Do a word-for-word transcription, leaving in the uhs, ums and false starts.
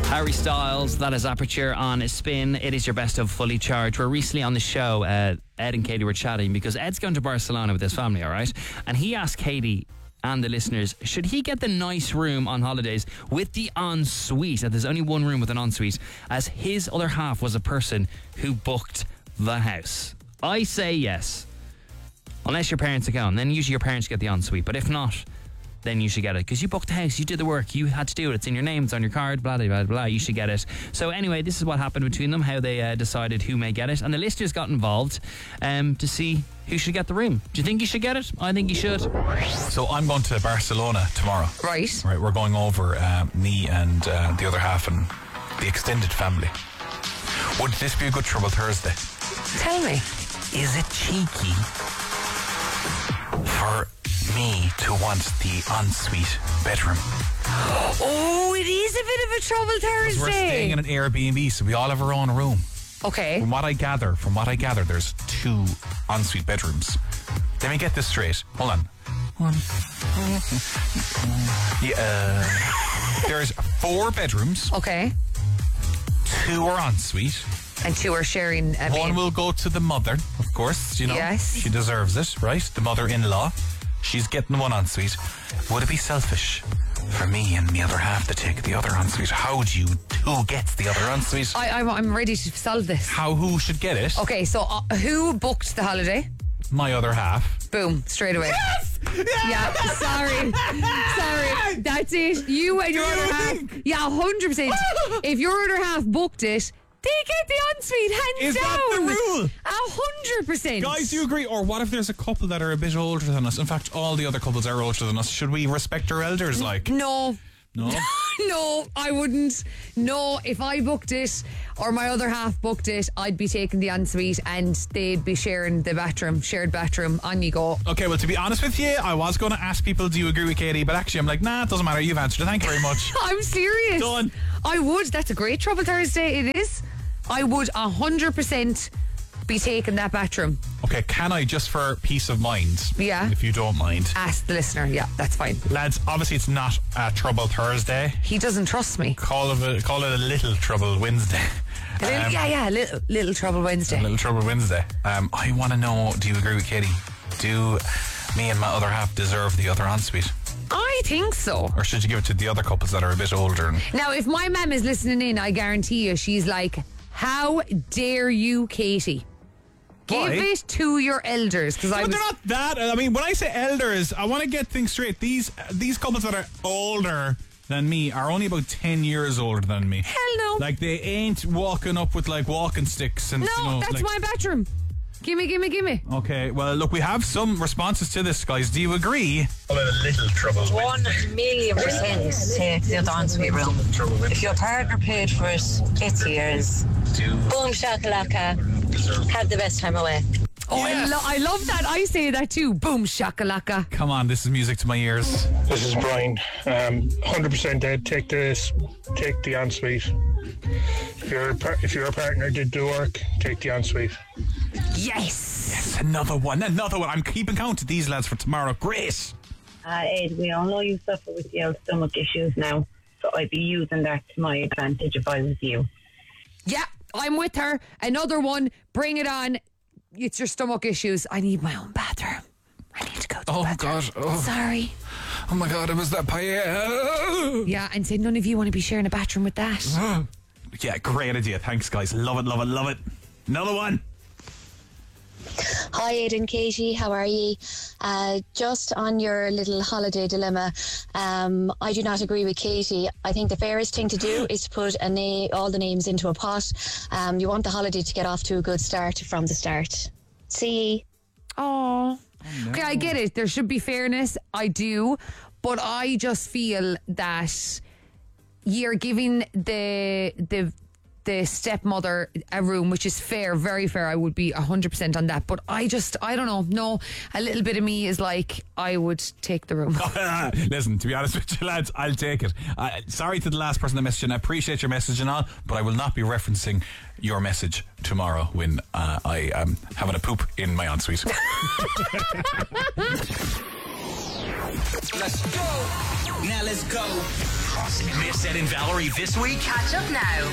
Harry Styles, that is Aperture on Spin. It is your best of Fully Charged. We're recently on the show, uh, Ed and Katie were chatting because Ed's going to Barcelona with his family, all right? And he asked Katie and the listeners, should he get the nice room on holidays with the ensuite? And there's only one room with an ensuite, as his other half was a person who booked the house. I say yes. Unless your parents are gone, then usually your parents get the ensuite. But if not, then you should get it, because you booked the house, you did the work, you had to do it, it's in your name, it's on your card, blah blah blah blah, you should get it. So anyway, this is what happened between them, how they uh, decided who may get it, and the listeners got involved um, to see who should get the room. Do you think you should get it? I think you should. So I'm going to Barcelona tomorrow. Right. Right, we're going over, uh, me and uh, the other half and the extended family. Would this be a good Trouble Thursday? Tell me. Is it cheeky for me to want the ensuite bedroom? Oh, it is a bit of a Trouble Thursday. We're staying in an Airbnb, so we all have our own room. Okay. From what I gather, from what I gather, there's two ensuite bedrooms. Let me get this straight. Hold on. One. Yeah. Uh, there's four bedrooms. Okay. Two are ensuite. And two are sharing a One bed. will go to the mother, of course. You know, Yes. she deserves it, right? The mother-in-law. She's getting one ensuite. Would it be selfish for me and the other half to take the other ensuite? How do you, who gets the other ensuite? I, I'm, I'm ready to solve this. How, who should get it? Okay, so uh, who booked the holiday? My other half. Boom, straight away. Yes! Yeah, sorry. Sorry. That's it. You and your other half. Yeah, one hundred percent. If your other half booked it, they get the ensuite, hands Is down. that the rule? A hundred percent. Guys, do you agree? Or what if there's a couple that are a bit older than us? In fact, all the other couples are older than us. Should we respect our elders, like? No. No? No, I wouldn't. No, if I booked it or my other half booked it, I'd be taking the ensuite and they'd be sharing the bathroom, shared bathroom. On you go. Okay, well, to be honest with you, I was going to ask people, do you agree with Katie? But actually, I'm like, nah, it doesn't matter. You've answered it. Thank you very much. I'm serious. Done. I would. That's a great Trouble Thursday. It is. I would one hundred percent be taking that bathroom. Okay, can I, just for peace of mind, Yeah. if you don't mind, Ask the listener. Yeah, that's fine. lads, obviously it's not a Trouble Thursday. He doesn't trust me. Call it a, call it a little Trouble Wednesday. A little, Um, yeah, yeah, little, little Trouble Wednesday. A little Trouble Wednesday. Um, I want to know, do you agree with Katie? Do me and my other half deserve the other ensuite? I think so. Or should you give it to the other couples that are a bit older? And Now, if my mum is listening in, I guarantee you, she's like, how dare you, Katie? Give Why? it to your elders. Because I But was... they're not that. I mean, when I say elders, I want to get things straight. These these couples that are older than me are only about ten years older than me. Hell no. Like, they ain't walking up with like walking sticks and no, you know, that's like, my bathroom. Gimme, gimme, gimme. Okay, well, look, we have some responses to this, guys. Do you agree? A little trouble. One million percent take the other ensuite room. If your partner paid for it, it's yours. Boom shakalaka. Have the best time away. Oh, Yes. I, lo- I love that. I say that too. Boom, shakalaka. Come on, this is music to my ears. This is Brian. Um, one hundred percent Ed, take this, take the ensuite. If your par- if your partner did the work, take the ensuite. Yes. Yes, another one, another one. I'm keeping count of these lads for tomorrow. Great. Uh, Ed, we all know you suffer with the old stomach issues now, so I'd be using that to my advantage if I was you. Yeah, I'm with her. Another one. Bring it on. It's your stomach issues. I need my own bathroom. I need to go to the Oh, bathroom. God. Oh. Sorry. Oh my God, it was that paella. Yeah, and say none of you want to be sharing a bathroom with that. Yeah, great idea. Thanks, guys. Love it, love it, love it. Another one. Hi, Ed and Katie. How are ye? Uh, just on your little holiday dilemma, um, I do not agree with Katie. I think the fairest thing to do is to put a na- all the names into a pot. Um, you want the holiday to get off to a good start from the start. See ye. Oh. Okay, I get it. There should be fairness. I do. But I just feel that you're giving the the the stepmother a room, which is fair, very fair. I would be one hundred percent on that. But I just, I don't know. No, a little bit of me is like, I would take the room. Listen, to be honest with you, lads, I'll take it. Uh, sorry to the last person that messaged in. I appreciate your message and all, but I will not be referencing your message tomorrow when uh, I am having a poop in my ensuite. Let's go. Now let's go. Miss Ed and Valerie this week? Catch up now